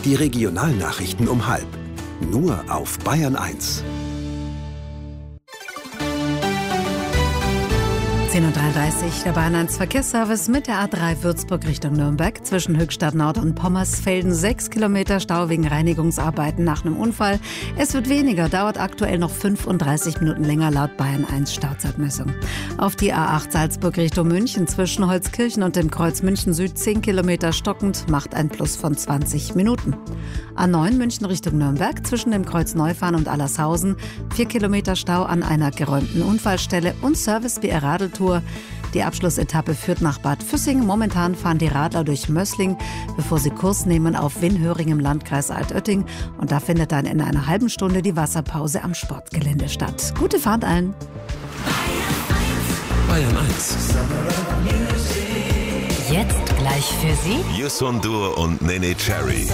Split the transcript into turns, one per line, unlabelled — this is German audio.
Die Regionalnachrichten um 12:30. Nur auf Bayern 1.
10:33 Uhr, der Bayern 1 Verkehrsservice mit der A3 Würzburg Richtung Nürnberg. Zwischen Höchstadt Nord und Pommersfelden 6 Kilometer Stau wegen Reinigungsarbeiten nach einem Unfall. Es wird weniger, dauert aktuell noch 35 Minuten länger laut Bayern 1 Stauzeitmessung. Auf die A8 Salzburg Richtung München zwischen Holzkirchen und dem Kreuz München Süd 10 Kilometer stockend, macht ein Plus von 20 Minuten. A9 München Richtung Nürnberg zwischen dem Kreuz Neufahren und Allershausen 4 Kilometer Stau an einer geräumten Unfallstelle und Service BR Radeltour. Die Abschlussetappe führt nach Bad Füssing. Momentan fahren die Radler durch Mössling, bevor sie Kurs nehmen auf Winhöring im Landkreis Altötting. Und da findet dann in einer halben Stunde die Wasserpause am Sportgelände statt. Gute Fahrt allen.
Bayern 1.
Jetzt gleich für Sie
Yusundur und Nene Cherry.